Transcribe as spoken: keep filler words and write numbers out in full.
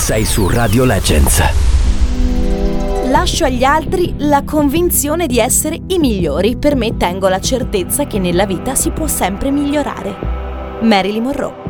Sei su Radio Legends. Lascio agli altri la convinzione di essere i migliori, per me tengo la certezza che nella vita si può sempre migliorare. Marilyn Monroe.